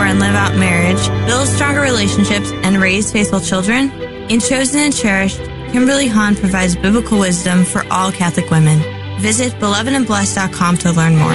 and live out marriage, build stronger relationships, and raise faithful children? In Chosen and Cherished, Kimberly Hahn provides biblical wisdom for all Catholic women. Visit belovedandblessed.com to learn more.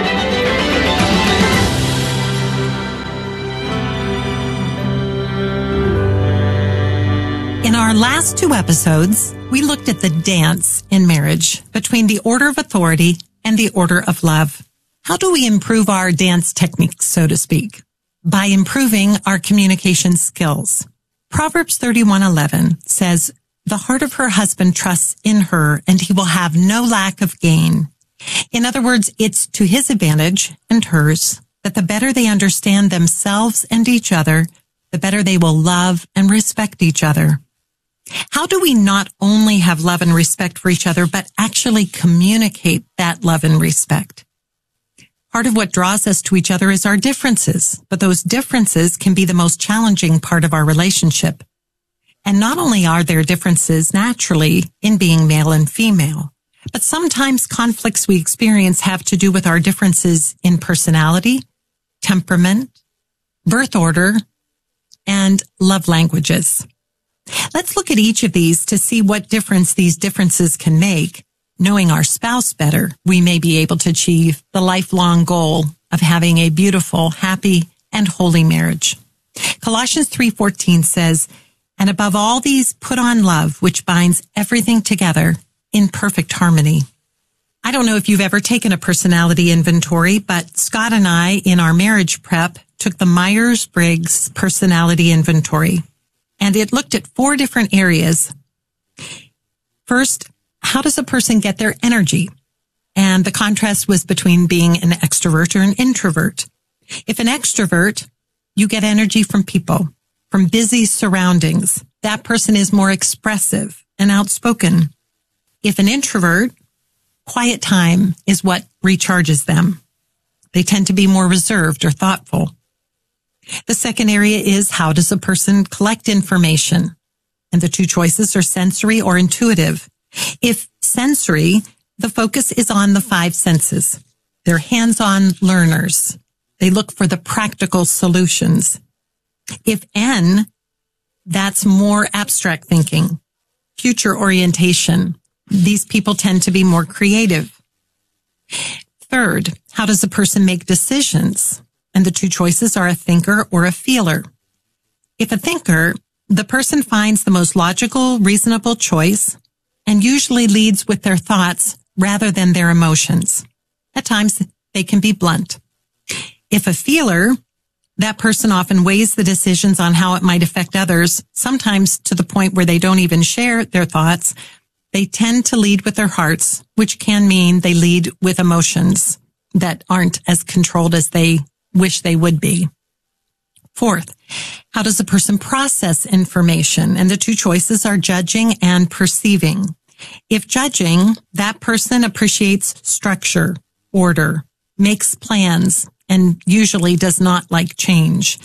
In our last two episodes, we looked at the dance in marriage between the order of authority and the order of love. How do we improve our dance techniques, so to speak? By improving our communication skills. Proverbs 31:11 says, "The heart of her husband trusts in her, and he will have no lack of gain." In other words, it's to his advantage and hers that the better they understand themselves and each other, the better they will love and respect each other. How do we not only have love and respect for each other, but actually communicate that love and respect? Part of what draws us to each other is our differences, but those differences can be the most challenging part of our relationship. And not only are there differences naturally in being male and female, but sometimes conflicts we experience have to do with our differences in personality, temperament, birth order, and love languages. Let's look at each of these to see what difference these differences can make. Knowing our spouse better, we may be able to achieve the lifelong goal of having a beautiful, happy, and holy marriage. Colossians 3:14 says, "And above all these, put on love, which binds everything together in perfect harmony." I don't know if you've ever taken a personality inventory, but Scott and I, in our marriage prep, took the Myers-Briggs personality inventory, and it looked at 4 different areas. First, how does a person get their energy? And the contrast was between being an extrovert or an introvert. If an extrovert, you get energy from people, from busy surroundings. That person is more expressive and outspoken. If an introvert, quiet time is what recharges them. They tend to be more reserved or thoughtful. The second area is, how does a person collect information? And the 2 choices are sensory or intuitive. If sensory, the focus is on the 5 senses. They're hands-on learners. They look for the practical solutions. If N, that's more abstract thinking, future orientation. These people tend to be more creative. Third, how does a person make decisions? And the 2 choices are a thinker or a feeler. If a thinker, the person finds the most logical, reasonable choice and usually leads with their thoughts rather than their emotions. At times, they can be blunt. If a feeler, that person often weighs the decisions on how it might affect others, sometimes to the point where they don't even share their thoughts. They tend to lead with their hearts, which can mean they lead with emotions that aren't as controlled as they wish they would be. Fourth, how does a person process information? And the 2 choices are judging and perceiving. If judging, that person appreciates structure, order, makes plans, and usually does not like change.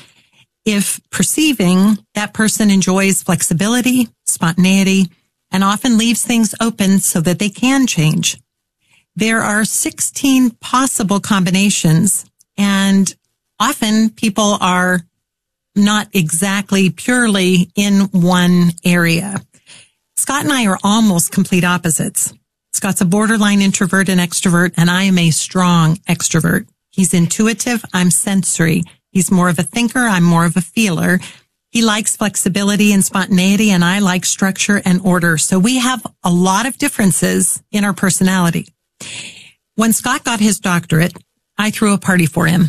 If perceiving, that person enjoys flexibility, spontaneity, and often leaves things open so that they can change. There are 16 possible combinations, and often people are not exactly purely in one area. Scott and I are almost complete opposites. Scott's a borderline introvert and extrovert, and I am a strong extrovert. He's intuitive, I'm sensory. He's more of a thinker, I'm more of a feeler. He likes flexibility and spontaneity, and I like structure and order. So we have a lot of differences in our personality. When Scott got his doctorate, I threw a party for him.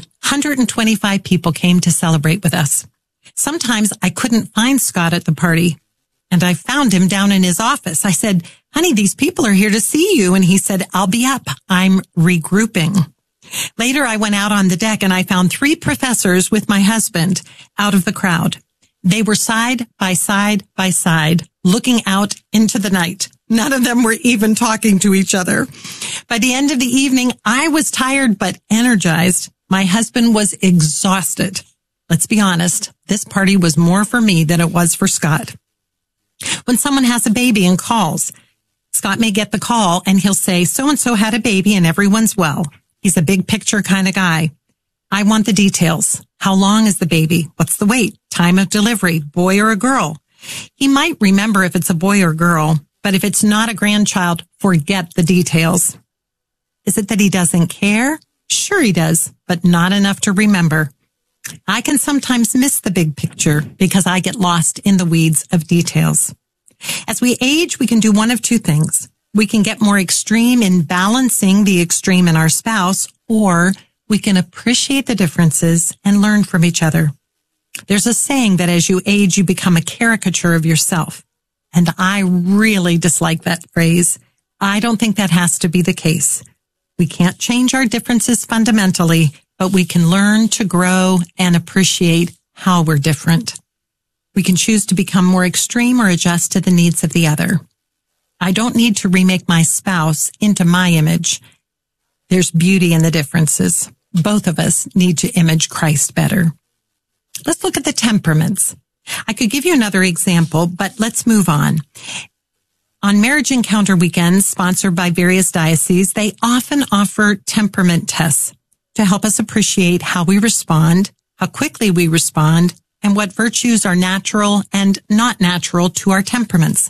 125 people came to celebrate with us. Sometimes I couldn't find Scott at the party, and I found him down in his office. I said, "Honey, these people are here to see you." And he said, "I'll be up. I'm regrouping." Later, I went out on the deck and I found 3 professors with my husband out of the crowd. They were side by side by side, looking out into the night. None of them were even talking to each other. By the end of the evening, I was tired but energized. My husband was exhausted. Let's be honest, this party was more for me than it was for Scott. When someone has a baby and calls, Scott may get the call and he'll say, "So-and-so had a baby and everyone's well." He's a big picture kind of guy. I want the details. How long is the baby? What's the weight? Time of delivery? Boy or a girl? He might remember if it's a boy or girl, but if it's not a grandchild, forget the details. Is it that he doesn't care? Sure he does, but not enough to remember. I can sometimes miss the big picture because I get lost in the weeds of details. As we age, we can do one of two things. We can get more extreme in balancing the extreme in our spouse, or we can appreciate the differences and learn from each other. There's a saying that as you age, you become a caricature of yourself. And I really dislike that phrase. I don't think that has to be the case. We can't change our differences fundamentally, but we can learn to grow and appreciate how we're different. We can choose to become more extreme or adjust to the needs of the other. I don't need to remake my spouse into my image. There's beauty in the differences. Both of us need to image Christ better. Let's look at the temperaments. I could give you another example, but let's move on. On Marriage Encounter weekends, sponsored by various dioceses, they often offer temperament tests to help us appreciate how we respond, how quickly we respond, and what virtues are natural and not natural to our temperaments.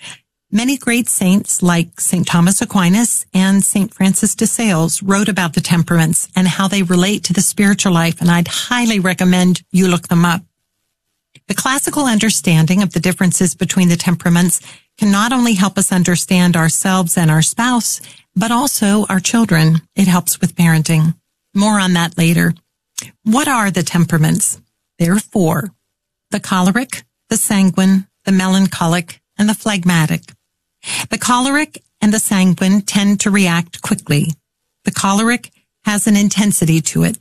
Many great saints like St. Thomas Aquinas and St. Francis de Sales wrote about the temperaments and how they relate to the spiritual life, and I'd highly recommend you look them up. The classical understanding of the differences between the temperaments can not only help us understand ourselves and our spouse, but also our children. It helps with parenting. More on that later. What are the temperaments? There are four: the choleric, the sanguine, the melancholic, and the phlegmatic. The choleric and the sanguine tend to react quickly. The choleric has an intensity to it.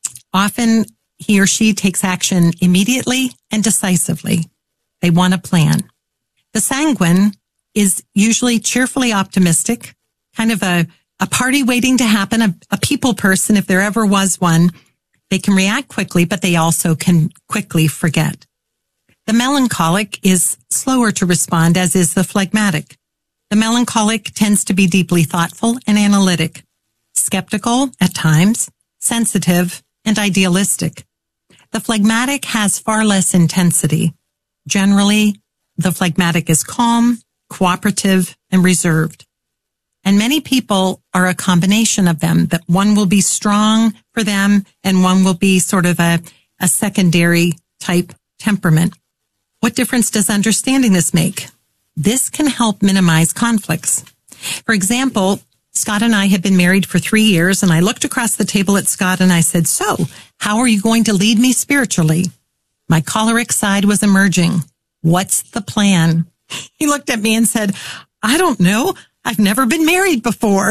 Often he or she takes action immediately and decisively. They want a plan. The sanguine is usually cheerfully optimistic, kind of a party waiting to happen, a people person if there ever was one. They can react quickly, but they also can quickly forget. The melancholic is slower to respond, as is the phlegmatic. The melancholic tends to be deeply thoughtful and analytic, skeptical at times, sensitive, and idealistic. The phlegmatic has far less intensity. Generally, the phlegmatic is calm, cooperative, and reserved. And many people are a combination of them, that one will be strong for them and one will be sort of a secondary type temperament. What difference does understanding this make? This can help minimize conflicts. For example, Scott and I had been married for 3 years, and I looked across the table at Scott and I said, "So, how are you going to lead me spiritually?" My choleric side was emerging. "What's the plan?" He looked at me and said, "I don't know. I've never been married before."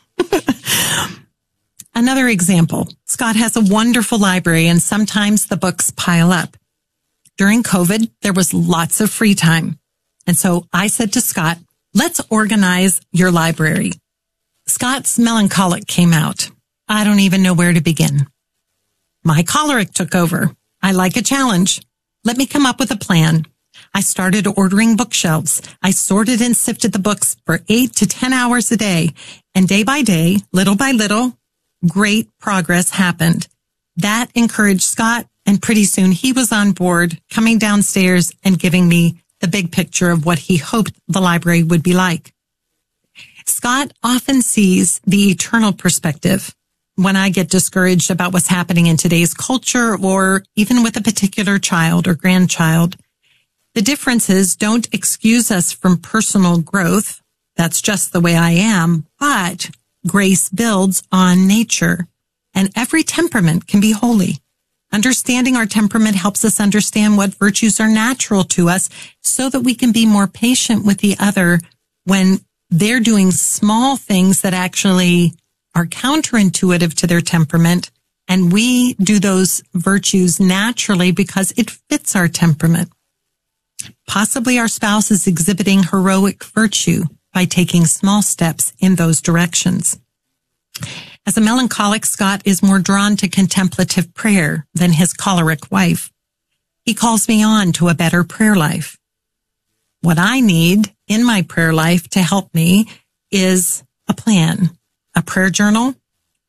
Another example, Scott has a wonderful library, and sometimes the books pile up. During COVID, there was lots of free time. And so I said to Scott, "Let's organize your library." Scott's melancholic came out. I don't even know where to begin. My choleric took over. I like a challenge. Let me come up with a plan. I started ordering bookshelves. I sorted and sifted the books for 8 to 10 hours a day. And day by day, little by little, great progress happened. That encouraged Scott, and pretty soon he was on board, coming downstairs and giving me the big picture of what he hoped the library would be like. Scott often sees the eternal perspective. When I get discouraged about what's happening in today's culture, or even with a particular child or grandchild, the differences don't excuse us from personal growth. That's just the way I am. But grace builds on nature, and every temperament can be holy. Understanding our temperament helps us understand what virtues are natural to us so that we can be more patient with the other when they're doing small things that actually are counterintuitive to their temperament, and we do those virtues naturally because it fits our temperament. Possibly our spouse is exhibiting heroic virtue by taking small steps in those directions. As a melancholic, Scott is more drawn to contemplative prayer than his choleric wife. He calls me on to a better prayer life. What I need in my prayer life to help me is a plan, a prayer journal,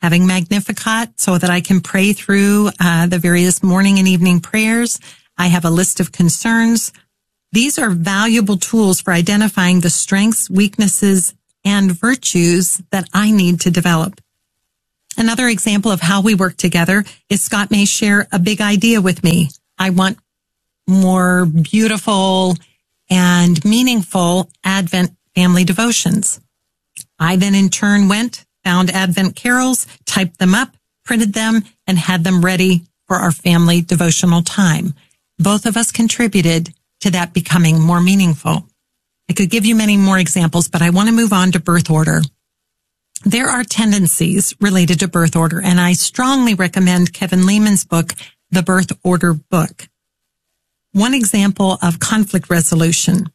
having Magnificat so that I can pray through the various morning and evening prayers. I have a list of concerns. These are valuable tools for identifying the strengths, weaknesses, and virtues that I need to develop. Another example of how we work together is Scott may share a big idea with me. I want more beautiful and meaningful Advent family devotions. I then in turn went, found Advent carols, typed them up, printed them, and had them ready for our family devotional time. Both of us contributed to that becoming more meaningful. I could give you many more examples, but I want to move on to birth order. There are tendencies related to birth order, and I strongly recommend Kevin Lehman's book, The Birth Order Book. One example of conflict resolution.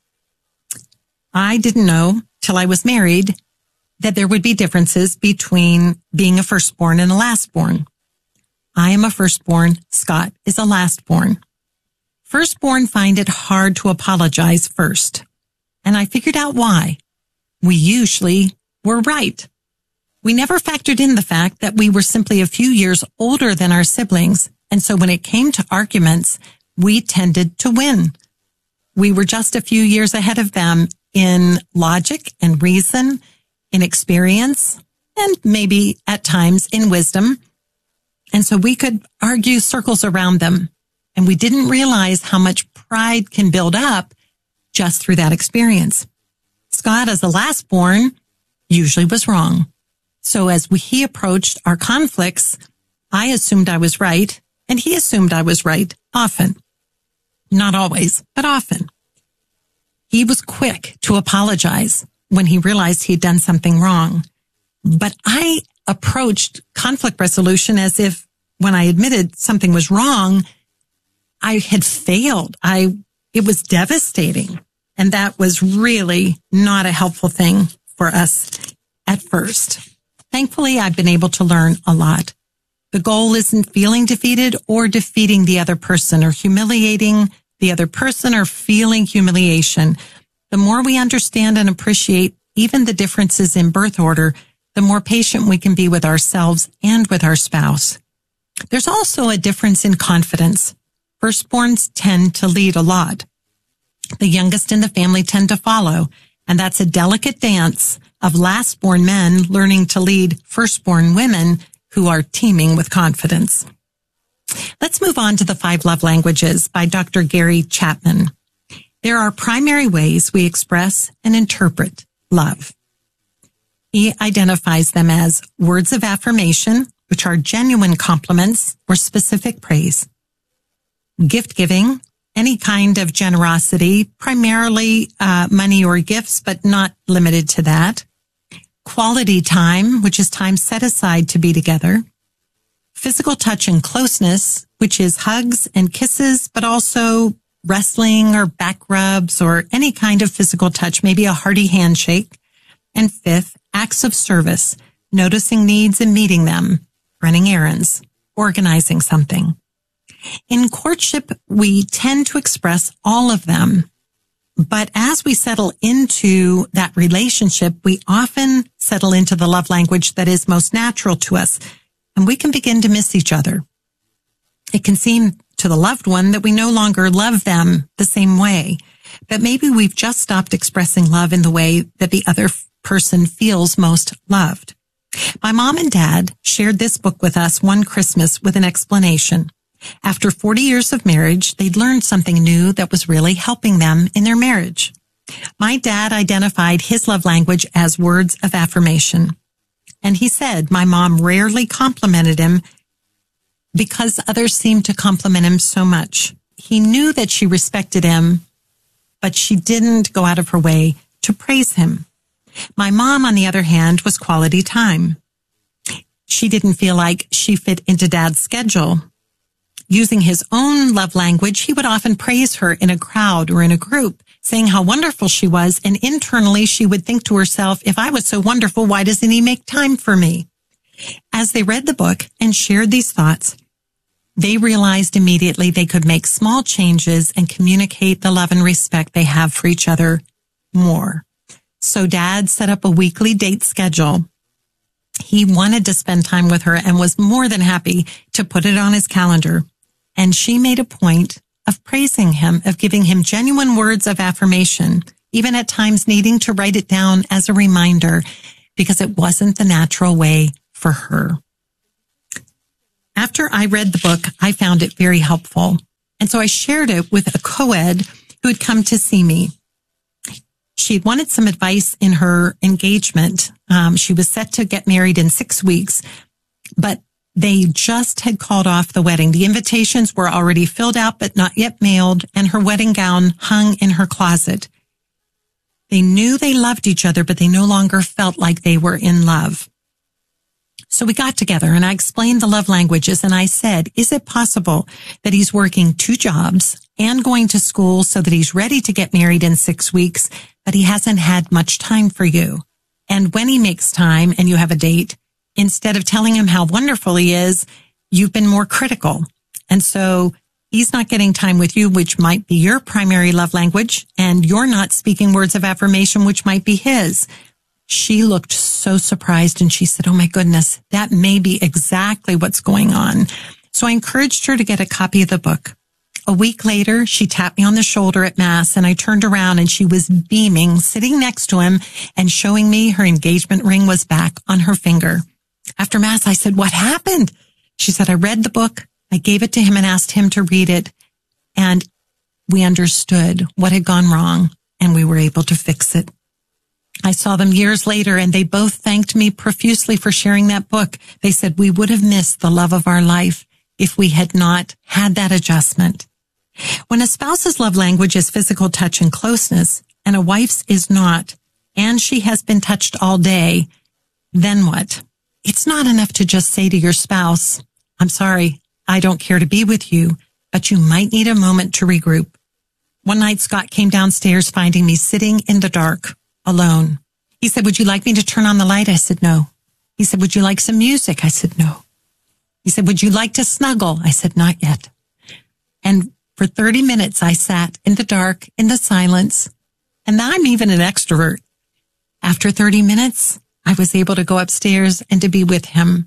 I didn't know till I was married that there would be differences between being a firstborn and a lastborn. I am a firstborn. Scott is a lastborn. Firstborn find it hard to apologize first. And I figured out why. We usually were right. We never factored in the fact that we were simply a few years older than our siblings. And so when it came to arguments, we tended to win. We were just a few years ahead of them in logic and reason, in experience, and maybe at times in wisdom. And so we could argue circles around them. And we didn't realize how much pride can build up just through that experience. Scott, as the lastborn, usually was wrong. So as he approached our conflicts, I assumed I was right, and he assumed I was right often. Not always, but often. He was quick to apologize when he realized he'd done something wrong. But I approached conflict resolution as if when I admitted something was wrong, I had failed. It was devastating. And that was really not a helpful thing for us at first. Thankfully, I've been able to learn a lot. The goal isn't feeling defeated or defeating the other person or humiliating the other person or feeling humiliation. The more we understand and appreciate even the differences in birth order, the more patient we can be with ourselves and with our spouse. There's also a difference in confidence. Firstborns tend to lead a lot. The youngest in the family tend to follow, and that's a delicate dance of lastborn men learning to lead firstborn women who are teeming with confidence. Let's move on to the 5 love languages by Dr. Gary Chapman. There are primary ways we express and interpret love. He identifies them as words of affirmation, which are genuine compliments or specific praise. Gift giving, any kind of generosity, primarily money or gifts, but not limited to that. Quality time, which is time set aside to be together. Physical touch and closeness, which is hugs and kisses, but also wrestling or back rubs or any kind of physical touch, maybe a hearty handshake. And 5th, acts of service, noticing needs and meeting them, running errands, organizing something. In courtship, we tend to express all of them. But as we settle into that relationship, we often settle into the love language that is most natural to us, and we can begin to miss each other. It can seem to the loved one that we no longer love them the same way, but maybe we've just stopped expressing love in the way that the other person feels most loved. My mom and dad shared this book with us one Christmas with an explanation. After 40 years of marriage, they'd learned something new that was really helping them in their marriage. My dad identified his love language as words of affirmation. And he said my mom rarely complimented him because others seemed to compliment him so much. He knew that she respected him, but she didn't go out of her way to praise him. My mom, on the other hand, was quality time. She didn't feel like she fit into Dad's schedule. Using his own love language, he would often praise her in a crowd or in a group, saying how wonderful she was, and internally she would think to herself, if I was so wonderful, why doesn't he make time for me? As they read the book and shared these thoughts, they realized immediately they could make small changes and communicate the love and respect they have for each other more. So Dad set up a weekly date schedule. He wanted to spend time with her and was more than happy to put it on his calendar. And she made a point of praising him, of giving him genuine words of affirmation, even at times needing to write it down as a reminder because it wasn't the natural way for her. After I read the book, I found it very helpful. And so I shared it with a co-ed who had come to see me. She wanted some advice in her engagement. She was set to get married in 6 weeks, but they just had called off the wedding. The invitations were already filled out, but not yet mailed, and her wedding gown hung in her closet. They knew they loved each other, but they no longer felt like they were in love. So we got together and I explained the love languages and I said, is it possible that he's working 2 jobs and going to school so that he's ready to get married in 6 weeks, but he hasn't had much time for you? And when he makes time and you have a date, instead of telling him how wonderful he is, you've been more critical. And so he's not getting time with you, which might be your primary love language, and you're not speaking words of affirmation, which might be his. She looked so surprised and she said, oh my goodness, that may be exactly what's going on. So I encouraged her to get a copy of the book. A week later, she tapped me on the shoulder at Mass and I turned around and she was beaming, sitting next to him and showing me her engagement ring was back on her finger. After Mass, I said, what happened? She said, I read the book. I gave it to him and asked him to read it. And we understood what had gone wrong and we were able to fix it. I saw them years later and they both thanked me profusely for sharing that book. They said we would have missed the love of our life if we had not had that adjustment. When a spouse's love language is physical touch and closeness and a wife's is not, and she has been touched all day, then what? It's not enough to just say to your spouse, I'm sorry, I don't care to be with you, but you might need a moment to regroup. One night, Scott came downstairs finding me sitting in the dark, alone. He said, would you like me to turn on the light? I said, no. He said, would you like some music? I said, no. He said, would you like to snuggle? I said, not yet. And for 30 minutes, I sat in the dark, in the silence, and I'm even an extrovert. After 30 minutes, I was able to go upstairs and to be with him.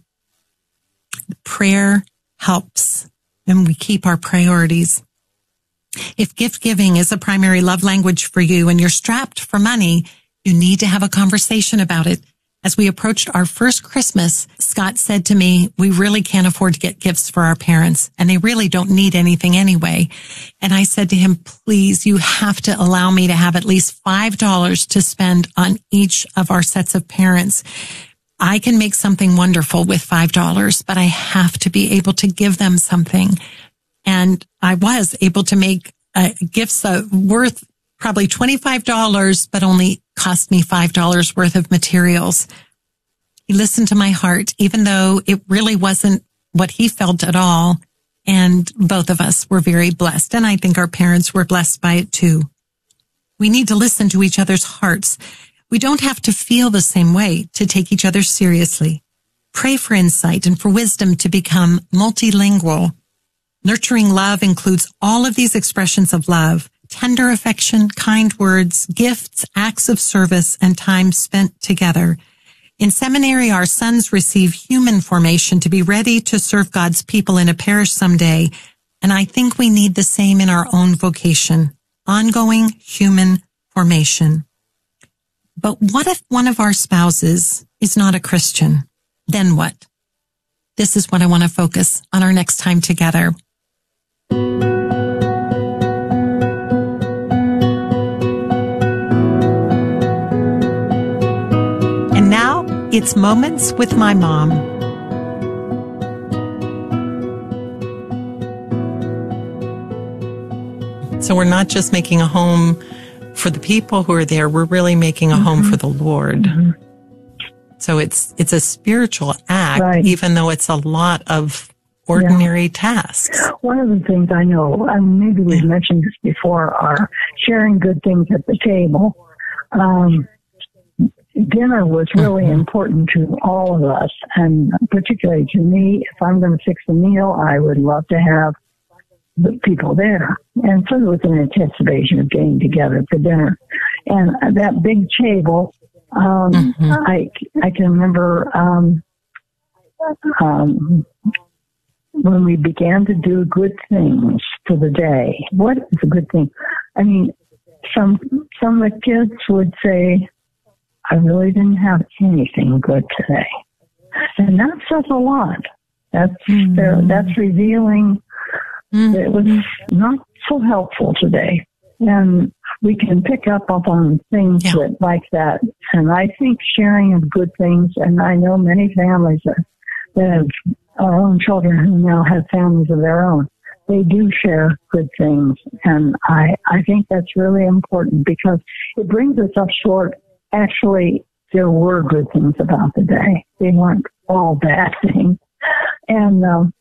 Prayer helps, and we keep our priorities. If gift giving is a primary love language for you and you're strapped for money, you need to have a conversation about it. As we approached our first Christmas, Scott said to me, we really can't afford to get gifts for our parents, and they really don't need anything anyway. And I said to him, please, you have to allow me to have at least $5 to spend on each of our sets of parents. I can make something wonderful with $5, but I have to be able to give them something. And I was able to make gifts worth probably $25, but only cost me $5 worth of materials. He listened to my heart, even though it really wasn't what he felt at all. And both of us were very blessed. And I think our parents were blessed by it too. We need to listen to each other's hearts. We don't have to feel the same way to take each other seriously. Pray for insight and for wisdom to become multilingual. Nurturing love includes all of these expressions of love: tender affection, kind words, gifts, acts of service, and time spent together. In seminary, our sons receive human formation to be ready to serve God's people in a parish someday, and I think we need the same in our own vocation: ongoing human formation. But what if one of our spouses is not a Christian? Then what? This is what I want to focus on our next time together. And now it's Moments with my mom. So we're not just making a home for the people who are there. We're really making a home for the Lord. Mm-hmm. So it's a spiritual act, right, even though it's a lot of ordinary tasks. One of the things I know, and maybe we've mentioned this before, are sharing good things at the table. Dinner was really important to all of us, and particularly to me. If I'm going to fix a meal, I would love to have the people there. And so it was an anticipation of getting together for dinner. And that big table I can remember when we began to do good things for the day. What is a good thing? I mean, some of the kids would say, I really didn't have anything good today. And that says a lot. That's revealing that it was not so helpful today. And we can pick up on things like that. And I think sharing of good things, and I know many families that have our own children who now have families of their own, they do share good things. And I think that's really important because it brings us up short. Actually, there were good things about the day. They weren't all bad things. And,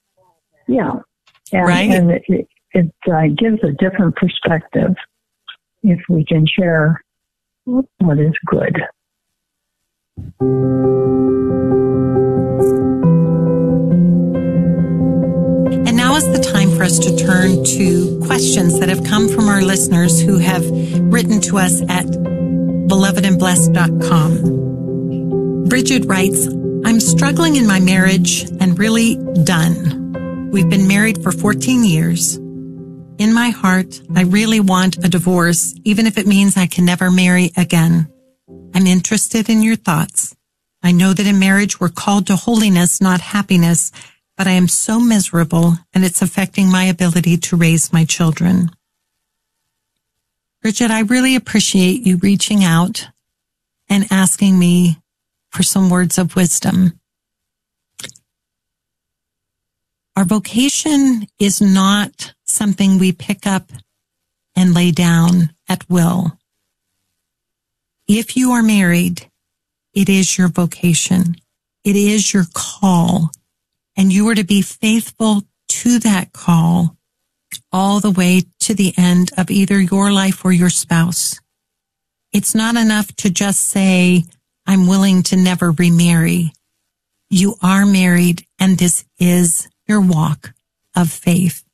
right. And it gives a different perspective if we can share what is good. And now is the time for us to turn to questions that have come from our listeners who have written to us at belovedandblessed.com. Bridget writes, I'm struggling in my marriage and really done. We've been married for 14 years. In my heart, I really want a divorce, even if it means I can never marry again. I'm interested in your thoughts. I know that in marriage we're called to holiness, not happiness, but I am so miserable and it's affecting my ability to raise my children. Bridget, I really appreciate you reaching out and asking me for some words of wisdom. Our vocation is not something we pick up and lay down at will. If you are married, it is your vocation. It is your call. And you are to be faithful to that call all the way to the end of either your life or your spouse. It's not enough to just say, I'm willing to never remarry. You are married, and this is your walk of faith.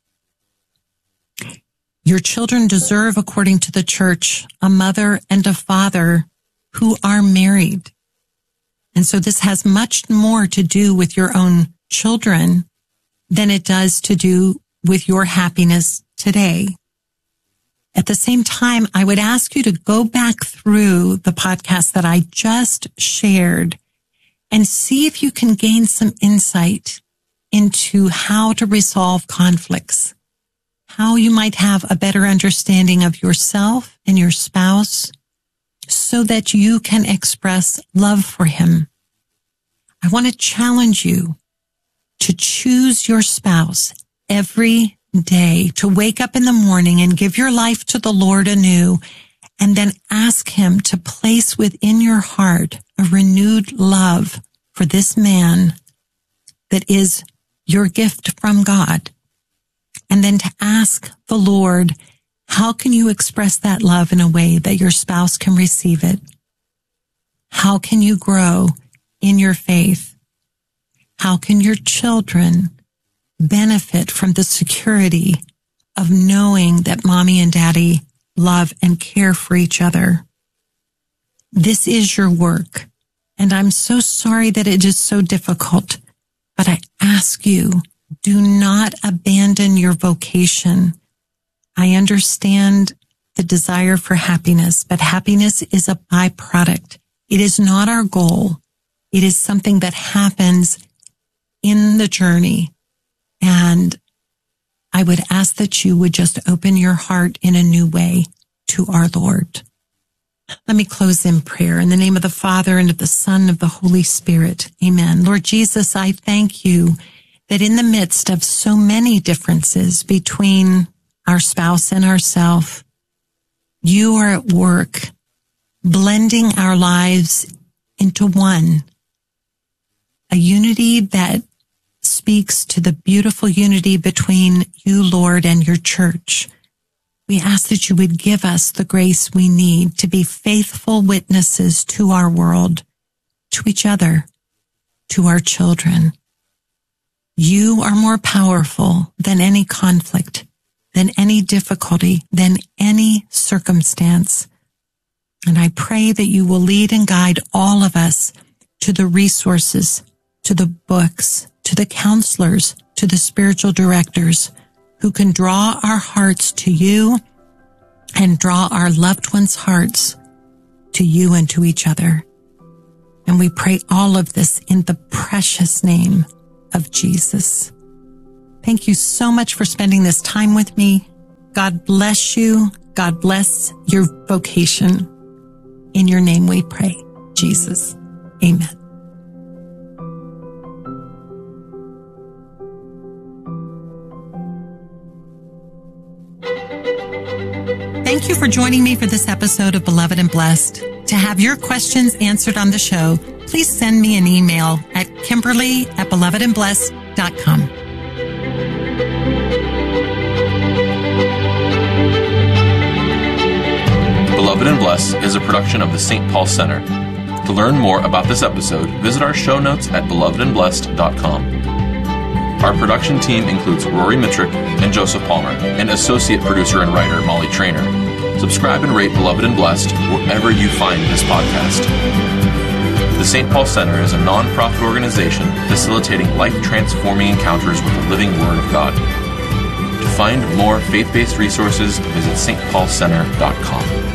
Your children deserve, according to the church, a mother and a father who are married. And so this has much more to do with your own children than it does to do with your happiness today. At the same time, I would ask you to go back through the podcast that I just shared and see if you can gain some insight into how to resolve conflicts, how you might have a better understanding of yourself and your spouse so that you can express love for him. I want to challenge you to choose your spouse every day, to wake up in the morning and give your life to the Lord anew, and then ask him to place within your heart a renewed love for this man that is your gift from God. And then to ask the Lord, how can you express that love in a way that your spouse can receive it? How can you grow in your faith? How can your children benefit from the security of knowing that mommy and daddy love and care for each other? This is your work, and I'm so sorry that it is so difficult, but I ask you, do not abandon your vocation. I understand the desire for happiness, but happiness is a byproduct. It is not our goal. It is something that happens in the journey. And I would ask that you would just open your heart in a new way to our Lord. Let me close in prayer. In the name of the Father, and of the Son, and of the Holy Spirit. Amen. Lord Jesus, I thank you that in the midst of so many differences between our spouse and ourselves, you are at work blending our lives into one, a unity that speaks to the beautiful unity between you, Lord, and your church. We ask that you would give us the grace we need to be faithful witnesses to our world, to each other, to our children. You are more powerful than any conflict, than any difficulty, than any circumstance. And I pray that you will lead and guide all of us to the resources, to the books, to the counselors, to the spiritual directors who can draw our hearts to you and draw our loved ones' hearts to you and to each other. And we pray all of this in the precious name of Jesus. Thank you so much for spending this time with me. God bless you. God bless your vocation. In your name we pray, Jesus. Amen. Thank you for joining me for this episode of Beloved and Blessed. To have your questions answered on the show, please send me an email at Kimberly@belovedandblessed.com. Beloved and Blessed is a production of the St. Paul Center. To learn more about this episode, visit our show notes at belovedandblessed.com. Our production team includes Rory Mitrick and Joseph Palmer, and associate producer and writer Molly Traynor. Subscribe and rate Beloved and Blessed wherever you find this podcast. The St. Paul Center is a non-profit organization facilitating life-transforming encounters with the living Word of God. To find more faith-based resources, visit stpaulcenter.com.